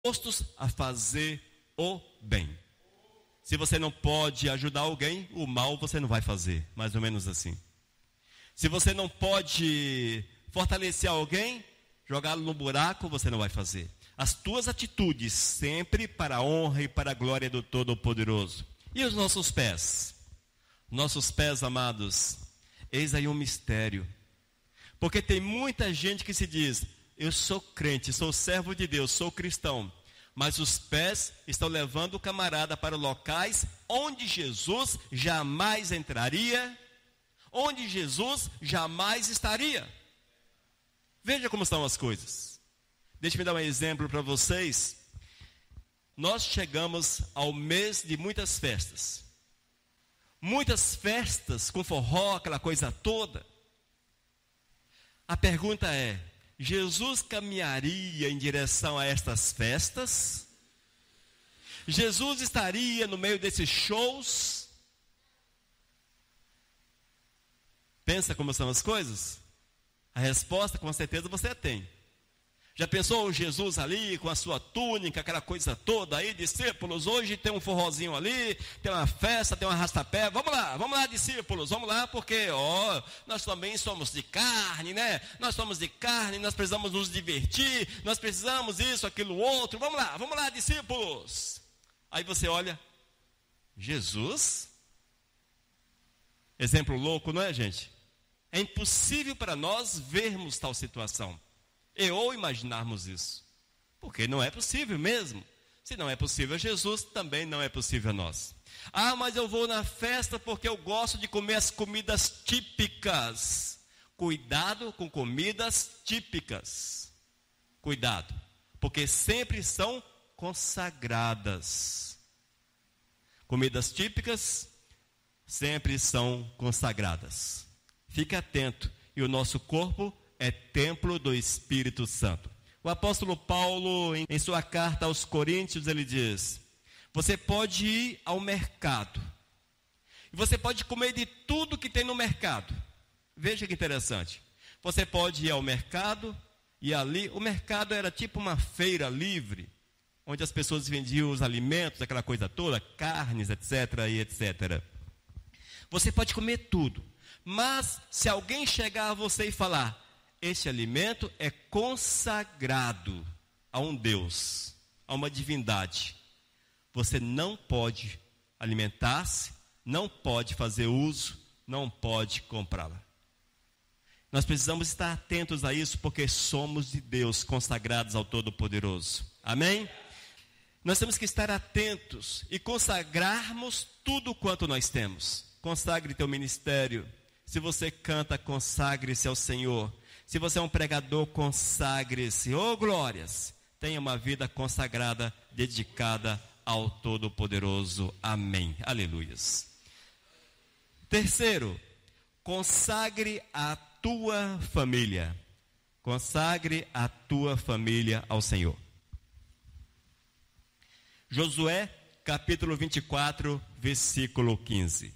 dispostos a fazer o bem. Se você não pode ajudar alguém, o mal você não vai fazer, mais ou menos assim. Se você não pode fortalecer alguém, jogá-lo no buraco, você não vai fazer. As tuas atitudes sempre para a honra e para a glória do Todo-Poderoso. E os nossos pés? Nossos pés, amados, eis aí um mistério. Porque tem muita gente que se diz, eu sou crente, sou servo de Deus, sou cristão. Mas os pés estão levando o camarada para locais onde Jesus jamais entraria, onde Jesus jamais estaria. Veja como estão as coisas. Deixe-me dar um exemplo para vocês. Nós chegamos ao mês de muitas festas. Muitas festas com forró, aquela coisa toda. A pergunta é, Jesus caminharia em direção a estas festas? Jesus estaria no meio desses shows? Pensa como são as coisas? A resposta com certeza você tem. Já pensou Jesus ali com a sua túnica, aquela coisa toda aí, discípulos, hoje tem um forrozinho ali, tem uma festa, tem um arrastapé, vamos lá discípulos, vamos lá, porque nós também somos de carne, né? Nós somos de carne, nós precisamos nos divertir, nós precisamos isso, aquilo, outro, vamos lá discípulos. Aí você olha, Jesus? Exemplo louco, não é, gente? É impossível para nós vermos tal situação. Ou imaginarmos isso, porque não é possível mesmo. Se não é possível a Jesus, também não é possível a nós. Mas eu vou na festa porque eu gosto de comer as comidas típicas. Cuidado com comidas típicas. Cuidado, porque sempre são consagradas. Comidas típicas sempre são consagradas. Fique atento, e o nosso corpo é templo do Espírito Santo. O apóstolo Paulo, em sua carta aos Coríntios, ele diz, você pode ir ao mercado, e você pode comer de tudo que tem no mercado. Veja que interessante. Você pode ir ao mercado, e ali, o mercado era tipo uma feira livre, onde as pessoas vendiam os alimentos, aquela coisa toda, carnes, etc. e etc. Você pode comer tudo, mas se alguém chegar a você e falar, este alimento é consagrado a um Deus, a uma divindade, você não pode alimentar-se, não pode fazer uso, não pode comprá-la. Nós precisamos estar atentos a isso, porque somos de Deus, consagrados ao Todo-Poderoso. Amém? Nós temos que estar atentos e consagrarmos tudo quanto nós temos. Consagre teu ministério. Se você canta, consagre-se ao Senhor. Se você é um pregador, consagre-se. Glórias! Tenha uma vida consagrada, dedicada ao Todo-Poderoso. Amém. Aleluias. Terceiro, consagre a tua família. Consagre a tua família ao Senhor. Josué, capítulo 24, versículo 15.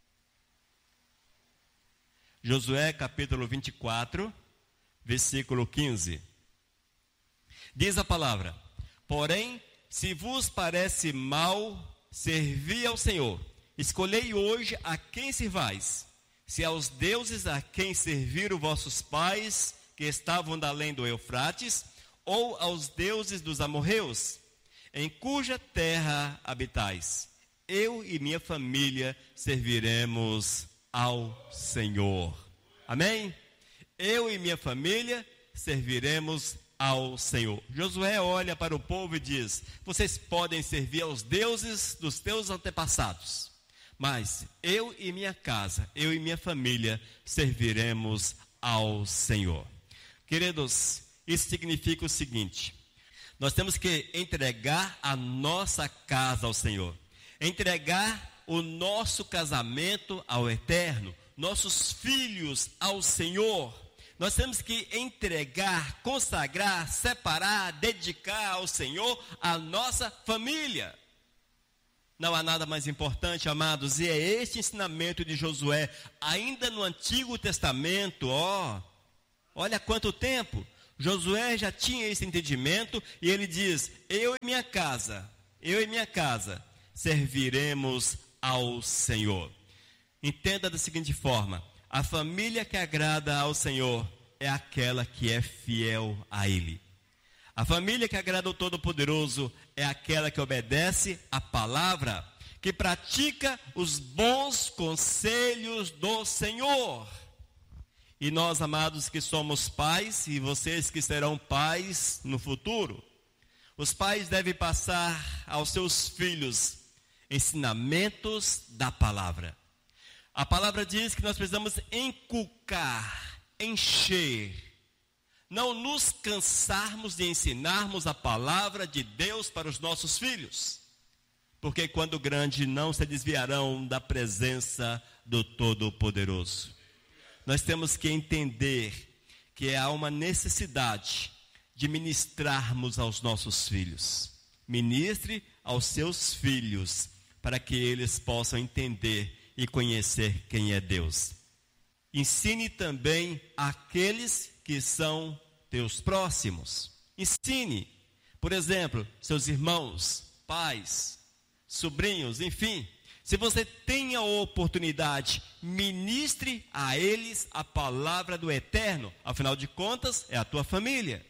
Josué, capítulo 24, versículo 15. Diz a palavra, porém, se vos parece mal servir ao Senhor, escolhei hoje a quem servais, se aos deuses a quem serviram vossos pais, que estavam da além do Eufrates, ou aos deuses dos amorreus, em cuja terra habitais. Eu e minha família serviremos ao Senhor. Amém? Eu e minha família serviremos ao Senhor. Josué olha para o povo e diz, vocês podem servir aos deuses dos teus antepassados, mas eu e minha casa, eu e minha família serviremos ao Senhor. Queridos, isso significa o seguinte, nós temos que entregar a nossa casa ao Senhor, entregar o nosso casamento ao Eterno, nossos filhos ao Senhor. Nós temos que entregar, consagrar, separar, dedicar ao Senhor a nossa família. Não há nada mais importante, amados, e é este ensinamento de Josué, ainda no Antigo Testamento, olha quanto tempo, Josué já tinha esse entendimento e ele diz: eu e minha casa serviremos ao Senhor. Entenda da seguinte forma: a família que agrada ao Senhor é aquela que é fiel a Ele. A família que agrada ao Todo-Poderoso é aquela que obedece à palavra, que pratica os bons conselhos do Senhor. E nós, amados, que somos pais, e vocês que serão pais no futuro, os pais devem passar aos seus filhos ensinamentos da palavra. A palavra diz que nós precisamos inculcar, encher, não nos cansarmos de ensinarmos a palavra de Deus para os nossos filhos, porque quando grande não se desviarão da presença do Todo-Poderoso. Nós temos que entender que há uma necessidade de ministrarmos aos nossos filhos. Ministre aos seus filhos, para que eles possam entender e conhecer quem é Deus. Ensine também aqueles que são teus próximos. Ensine, por exemplo, seus irmãos, pais, sobrinhos, enfim. Se você tem a oportunidade, ministre a eles a palavra do Eterno. Afinal de contas, é a tua família.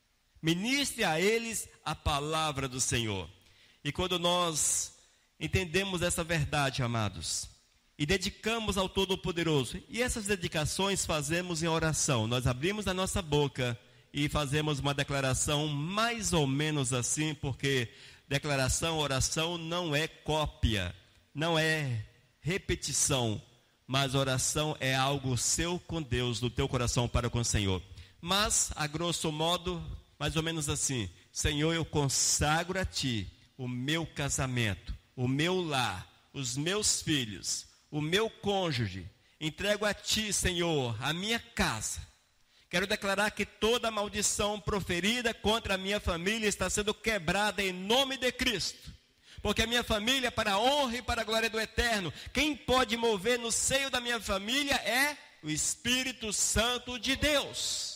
Ministre a eles a palavra do Senhor. E quando nós entendemos essa verdade, amados, e dedicamos ao Todo-Poderoso, e essas dedicações fazemos em oração, nós abrimos a nossa boca e fazemos uma declaração mais ou menos assim, porque declaração, oração não é cópia, não é repetição, mas oração é algo seu com Deus, do teu coração para com o Senhor. Mas, a grosso modo, mais ou menos assim: Senhor, eu consagro a Ti o meu casamento, o meu lar, os meus filhos, o meu cônjuge. Entrego a Ti, Senhor, a minha casa. Quero declarar que toda maldição proferida contra a minha família está sendo quebrada em nome de Cristo. Porque a minha família, para a honra e para a glória do Eterno, quem pode mover no seio da minha família é o Espírito Santo de Deus.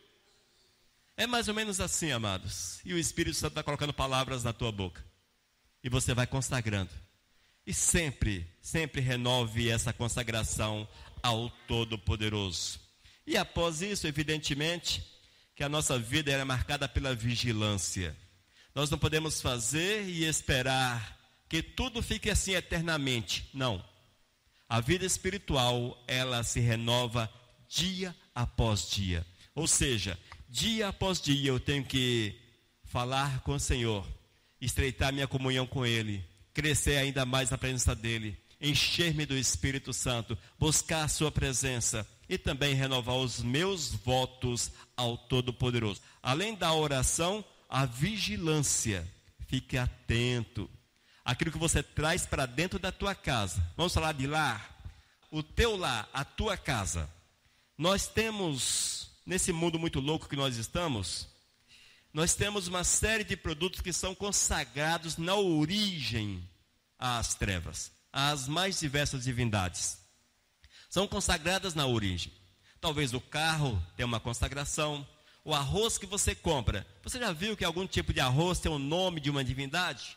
É mais ou menos assim, amados. E o Espírito Santo está colocando palavras na tua boca. E você vai consagrando. E sempre renove essa consagração ao Todo-Poderoso. E após isso, evidentemente, que a nossa vida é marcada pela vigilância. Nós não podemos fazer e esperar que tudo fique assim eternamente. Não. A vida espiritual, ela se renova dia após dia. Ou seja, dia após dia eu tenho que falar com o Senhor, estreitar minha comunhão com Ele, crescer ainda mais na presença dEle, encher-me do Espírito Santo, buscar a sua presença e também renovar os meus votos ao Todo-Poderoso. Além da oração, a vigilância. Fique atento. Aquilo que você traz para dentro da tua casa. Vamos falar de lar. O teu lar, a tua casa. Nós temos, nesse mundo muito louco que nós estamos, nós temos uma série de produtos que são consagrados na origem às trevas, às mais diversas divindades. São consagradas na origem. Talvez o carro tenha uma consagração. O arroz que você compra, você já viu que algum tipo de arroz tem o nome de uma divindade?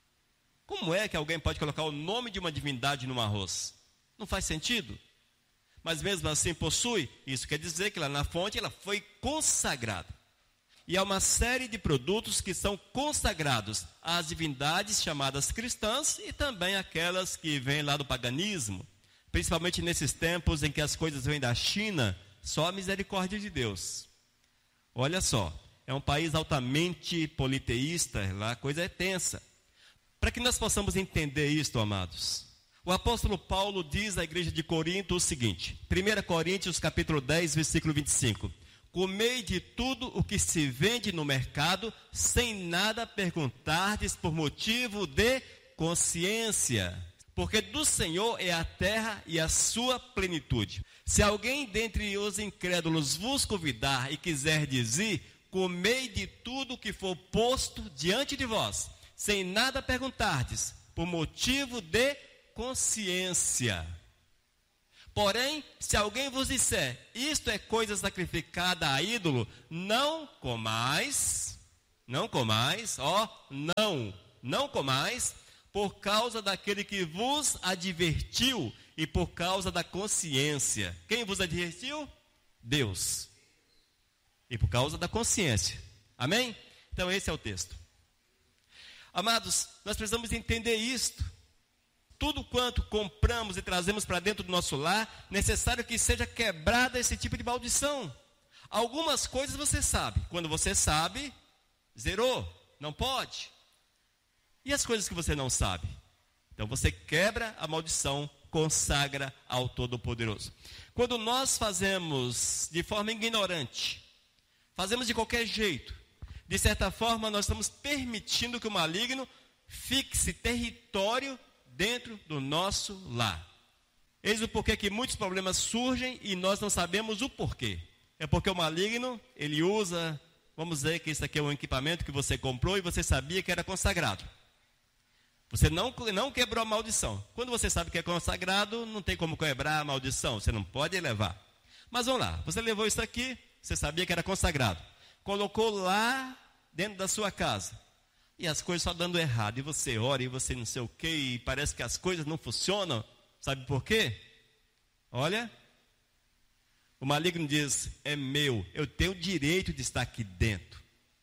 Como é que alguém pode colocar o nome de uma divindade num arroz? Não faz sentido. Mas mesmo assim possui. Isso quer dizer que lá na fonte ela foi consagrada. E há uma série de produtos que são consagrados às divindades chamadas cristãs e também aquelas que vêm lá do paganismo. Principalmente nesses tempos em que as coisas vêm da China, só a misericórdia de Deus. Olha só, é um país altamente politeísta, lá a coisa é tensa. Para que nós possamos entender isto, amados, o apóstolo Paulo diz à igreja de Corinto o seguinte, 1 Coríntios capítulo 10, versículo 25, comei de tudo o que se vende no mercado, sem nada perguntardes por motivo de consciência, porque do Senhor é a terra e a sua plenitude. Se alguém dentre os incrédulos vos convidar e quiser dizer, comei de tudo que for posto diante de vós, sem nada perguntardes, por motivo de consciência. Porém, se alguém vos disser, isto é coisa sacrificada a ídolo, não comais, não comais, não comais, por causa daquele que vos advertiu e por causa da consciência. Quem vos advertiu? Deus. E por causa da consciência. Amém? Então esse é o texto. Amados, nós precisamos entender isto. Tudo quanto compramos e trazemos para dentro do nosso lar, necessário que seja quebrada esse tipo de maldição. Algumas coisas você sabe. Quando você sabe, zerou, não pode. E as coisas que você não sabe? Então você quebra a maldição, consagra ao Todo-Poderoso. Quando nós fazemos de forma ignorante, fazemos de qualquer jeito, de certa forma nós estamos permitindo que o maligno fixe território dentro do nosso lar. Eis o porquê que muitos problemas surgem e nós não sabemos o porquê. É porque o maligno, ele usa, vamos dizer que isso aqui é um equipamento que você comprou e você sabia que era consagrado. Você não quebrou a maldição. Quando você sabe que é consagrado, não tem como quebrar a maldição, você não pode levar. Mas vamos lá, você levou isso aqui, você sabia que era consagrado. Colocou lá dentro da sua casa. E as coisas só dando errado. E você ora e você não sei o quê. E parece que as coisas não funcionam. Sabe por quê? Olha. O maligno diz, é meu. Eu tenho o direito de estar aqui dentro.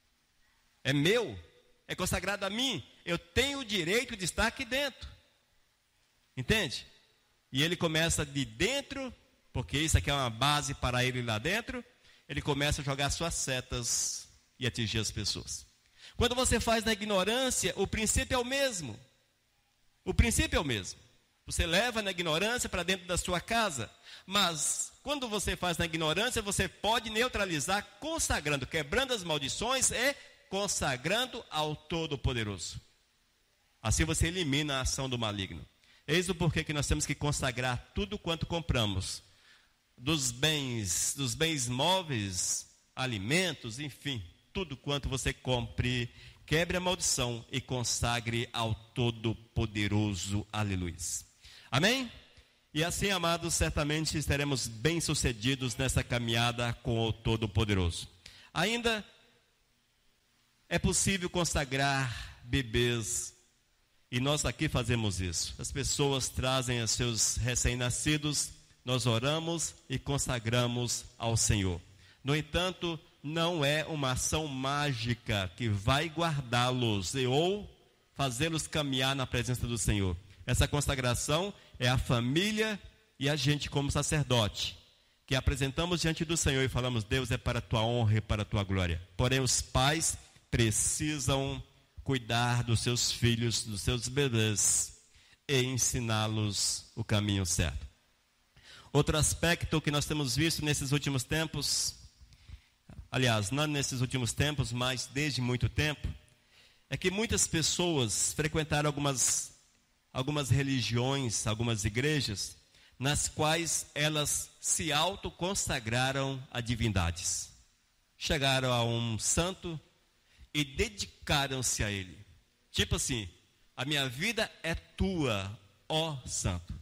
É meu. É consagrado a mim. Eu tenho o direito de estar aqui dentro. Entende? E ele começa de dentro, porque isso aqui é uma base para ele lá dentro. Ele começa a jogar suas setas e atingir as pessoas. Quando você faz na ignorância, o princípio é o mesmo. O princípio é o mesmo. Você leva na ignorância para dentro da sua casa. Mas, quando você faz na ignorância, você pode neutralizar consagrando, quebrando as maldições e consagrando ao Todo-Poderoso. Assim você elimina a ação do maligno. Eis o porquê que nós temos que consagrar tudo quanto compramos. Dos bens móveis, alimentos, enfim. Tudo quanto você compre, quebre a maldição e consagre ao Todo-Poderoso. Aleluia. Amém? E assim, amados, certamente estaremos bem-sucedidos nessa caminhada com o Todo-Poderoso. Ainda é possível consagrar bebês, e nós aqui fazemos isso. As pessoas trazem os seus recém-nascidos, nós oramos e consagramos ao Senhor. No entanto, não é uma ação mágica que vai guardá-los ou fazê-los caminhar na presença do Senhor. Essa consagração é a família e a gente como sacerdote, que apresentamos diante do Senhor e falamos, Deus, é para a tua honra e para a tua glória. Porém, os pais precisam cuidar dos seus filhos, dos seus bebês e ensiná-los o caminho certo. Outro aspecto que nós temos visto nesses últimos tempos, aliás, não nesses últimos tempos, mas desde muito tempo, é que muitas pessoas frequentaram algumas religiões, algumas igrejas, nas quais elas se autoconsagraram a divindades. Chegaram a um santo e dedicaram-se a ele. Tipo assim, a minha vida é tua, ó santo.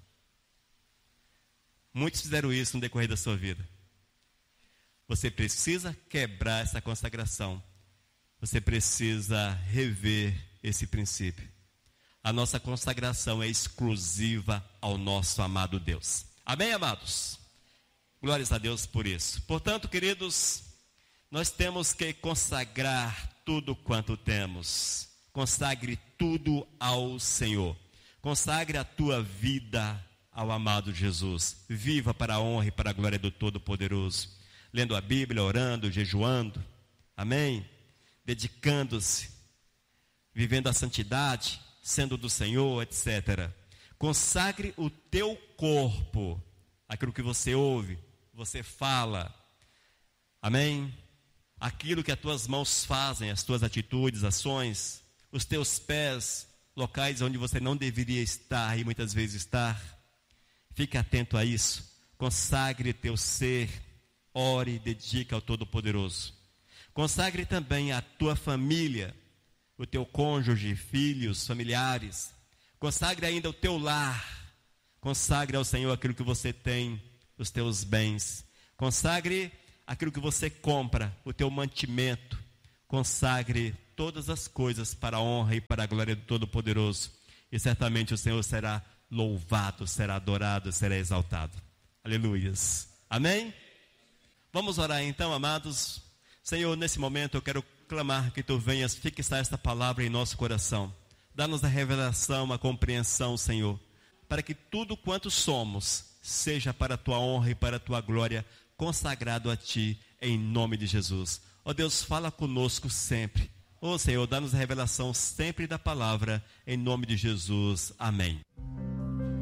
Muitos fizeram isso no decorrer da sua vida. Você precisa quebrar essa consagração. Você precisa rever esse princípio. A nossa consagração é exclusiva ao nosso amado Deus. Amém, amados? Glórias a Deus por isso. Portanto, queridos, nós temos que consagrar tudo quanto temos. Consagre tudo ao Senhor. Consagre a tua vida ao amado Jesus. Viva para a honra e para a glória do Todo-Poderoso. Lendo a Bíblia, orando, jejuando. Amém? Dedicando-se. Vivendo a santidade, sendo do Senhor, etc. Consagre o teu corpo. Aquilo que você ouve, você fala. Amém? Aquilo que as tuas mãos fazem, as tuas atitudes, ações, os teus pés, locais onde você não deveria estar e muitas vezes estar. Fique atento a isso. Consagre teu ser, ore e dedique ao Todo-Poderoso. Consagre também a tua família, o teu cônjuge, filhos, familiares. Consagre ainda o teu lar. Consagre ao Senhor aquilo que você tem, os teus bens. Consagre aquilo que você compra, o teu mantimento. Consagre todas as coisas para a honra e para a glória do Todo-Poderoso. E certamente o Senhor será louvado, será adorado, será exaltado. Aleluias. Amém? Vamos orar então, amados. Senhor, nesse momento eu quero clamar que Tu venhas fixar esta palavra em nosso coração. Dá-nos a revelação, a compreensão, Senhor, para que tudo quanto somos seja para a Tua honra e para a Tua glória, consagrado a Ti, em nome de Jesus. Ó Deus, fala conosco sempre. Ó Senhor, dá-nos a revelação sempre da palavra, em nome de Jesus. Amém.